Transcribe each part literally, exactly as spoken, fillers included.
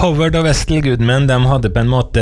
Howard og Wessel Goodman, de hadde på en måte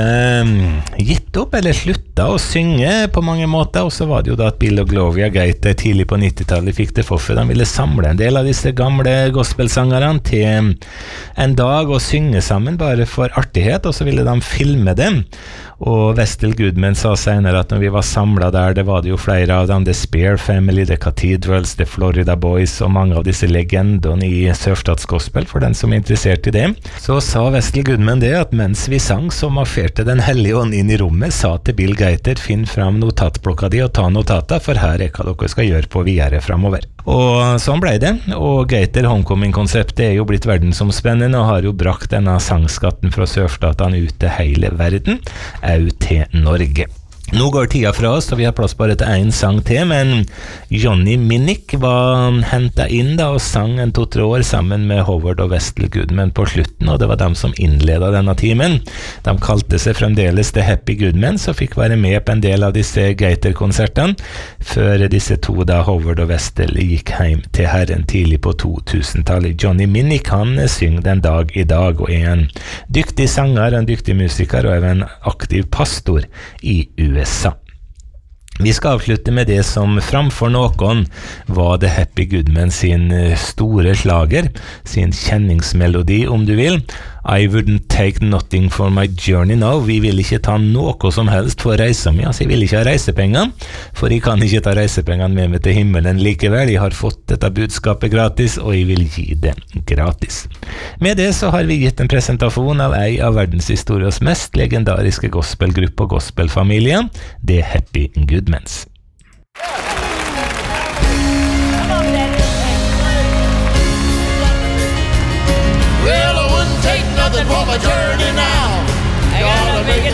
gitt opp, eller sluttet å synge på mange måter, og så var det jo da at Bill og Gloria Gaither tidlig på nittitallet fikk det for for de ville samle en del av disse gamle gospelsangerne til en dag og synge sammen bare for artighet, og så ville de filme dem. Og Wessel Goodman sa senere at når vi var samlet der, det var det jo flere av dem, The Spear Family, The Cathedrals, The Florida Boys og mange av disse legendene i sørstatsgospel, for den som er interessert i det. Så sa Wessel Goodman det at mens vi sang, så marsjerte den hellige ånd inn i rommet, sa til Bill Gaither, finn fram notatblokka di og ta notater, for her er hva dere skal gjøre på videre fremover. Og sånn ble det, og Gaither Homecoming-konseptet er jo blitt verdensomspennende og har jo brakt denne sangskatten fra sørstatene ut til hele verden, au til Norge. Nå går tida fra oss, og vi har plass bare til en sang til, men Johnny Minnick var hentet inn da og sang en to-tre år sammen med Howard og Wessel Goodman på slutten, og det var dem som innledet denne timen. De kalte seg fremdeles The Happy Goodmen, så fikk være med på en del av disse Gaither-konsertene, før disse to da, Howard og Wessel, gikk hjem til Herren tidlig på to-tusentallet. Johnny Minnick, han synger den dag i dag, og er en dyktig sanger, en dyktig musiker, og er en aktiv pastor i U S A. Vi skal avslutte med det som framfor noen var The Happy Goodman sin store slager, sin kjenningsmelodi om du vil. I wouldn't take nothing for my journey now. Vi vil ikke ta noe som helst for reisa mi. Altså, jeg vil ikke ha reisepenger, for jeg kan ikke ta reisepengene med meg til himmelen likevel. Jeg har fått dette budskapet gratis, og jeg vil gi det gratis. Med det så har vi gitt en presentasjon av ei av verdenshistoriens mest legendariske gospelgruppe og gospelfamilie, The Happy Goodmans. For my journey now, I gotta make it